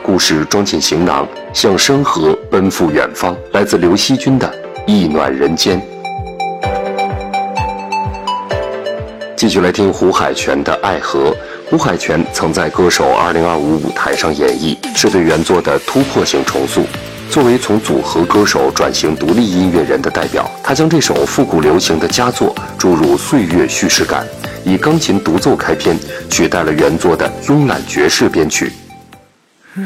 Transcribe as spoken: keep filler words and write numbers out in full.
故事装进行囊，向山河奔赴远方。来自刘惜君的《意暖人间》。继续来听胡海泉的《爱河》。胡海泉曾在歌手二零二五舞台上演绎，是对原作的突破性重塑。作为从组合歌手转型独立音乐人的代表，他将这首复古流行的佳作注入岁月叙事感，以钢琴独奏开篇，取代了原作的慵懒爵士编曲。